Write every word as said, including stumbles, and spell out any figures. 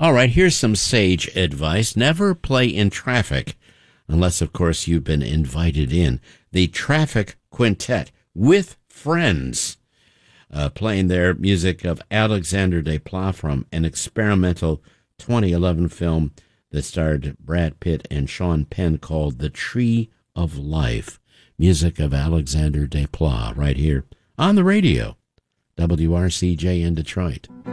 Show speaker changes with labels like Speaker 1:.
Speaker 1: All right, here's some sage advice. Never play in traffic, unless, of course, you've been invited in. The Traffic Quintet with friends, uh, playing their music of Alexander Desplat from an experimental twenty eleven film that starred Brad Pitt and Sean Penn called The Tree of Life. Music of Alexander Desplat right here on the radio, W R C J in Detroit.